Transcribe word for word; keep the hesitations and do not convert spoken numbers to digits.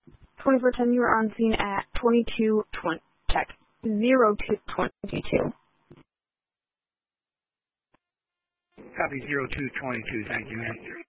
twenty-four ten, you are on scene at twenty-two twenty. Check. zero two twenty-two. Copy zero two twenty-two. Thank you, ma'am.